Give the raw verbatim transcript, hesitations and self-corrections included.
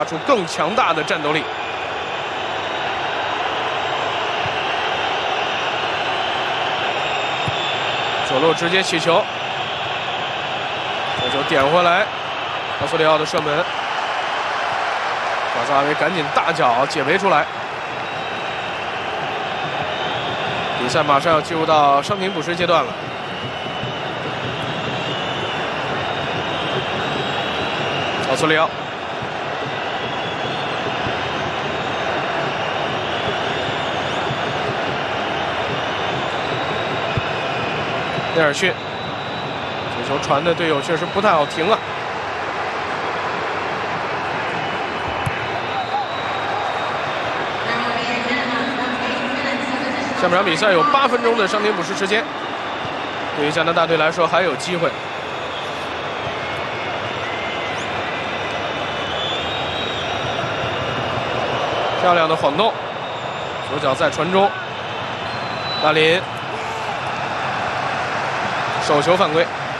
打出更强大的战斗力。左路直接起球，这球点回来，奥斯利奥的射门，卡萨维赶紧大脚解围出来。比赛马上要进入到伤停补时阶段了。 奥斯利奥，内尔逊，这球传的队友确实不太好停啊。下半场比赛有八分钟的伤停补时时间，对于加拿大队来说还有机会。 漂亮的晃动，左脚在传中，拉林手球犯规。